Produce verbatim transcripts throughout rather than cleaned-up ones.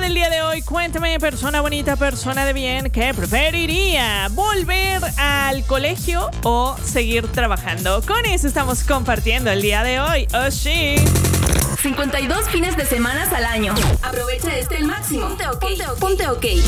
del día de hoy. Cuéntame, persona bonita, persona de bien, ¿qué preferiría? ¿Volver al colegio o seguir trabajando? Con eso estamos compartiendo el día de hoy. ¡Oh, sí! cincuenta y dos fines de semana al año. Aprovecha este el máximo. Ponte ok. Ponte ok. Ponte okay.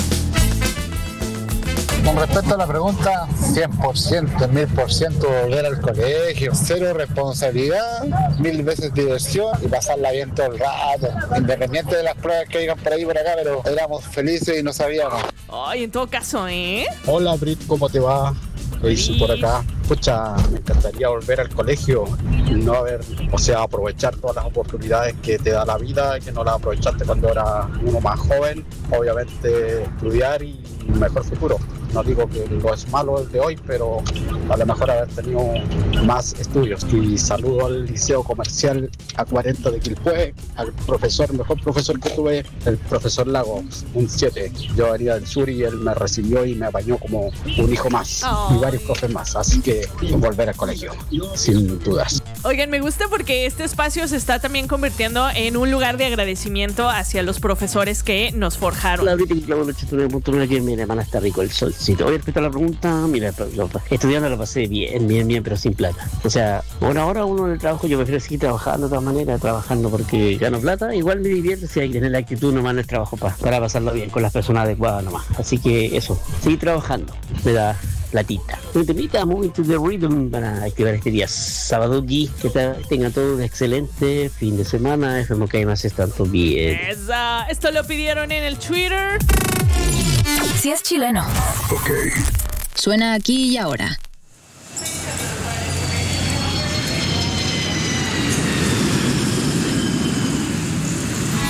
Con respecto a la pregunta, cien por ciento, mil por ciento volver al colegio, cero responsabilidad, mil veces diversión y pasarla bien todo el rato, independiente de las pruebas que digan por ahí y por acá, pero éramos felices y no sabíamos. Ay, en todo caso, ¿eh? Hola, Brit, ¿cómo te va? Estoy por acá. Pucha, me encantaría volver al colegio y no haber, o sea, aprovechar todas las oportunidades que te da la vida, que no las aprovechaste cuando era uno más joven. Obviamente, estudiar y un mejor futuro. No digo que lo es malo el de hoy, pero a lo mejor haber tenido más estudios. Y saludo al Liceo Comercial A cuarenta de Quilpué, al profesor, mejor profesor que tuve, el profesor Lagos, un siete. Yo venía del sur y él me recibió y me apañó como un hijo más, oh. y varios profes más. Así que volver al colegio, sin dudas. Oigan, me gusta porque este espacio se está también convirtiendo en un lugar de agradecimiento hacia los profesores que nos forjaron. La ahorita que clavo la chisturía punto nueve que mi hermana está rico el sol. Si te voy a respecto a la pregunta, mira, lo, estudiando lo pasé bien, bien, bien, pero sin plata. O sea, bueno, ahora uno en el trabajo, yo prefiero seguir trabajando de todas maneras, trabajando porque gano plata. Igual me divierte si hay que tener la actitud, nomás no es trabajo para, para pasarlo bien con las personas adecuadas nomás. Así que eso, seguir trabajando, me da platita. Me permita Moving to the Rhythm para activar este día sábado G. Que te, tengan todos un excelente fin de semana. Esperemos que además están todos bien. Esa, esto lo pidieron en el Twitter. Si es chileno. Ok. Suena aquí y ahora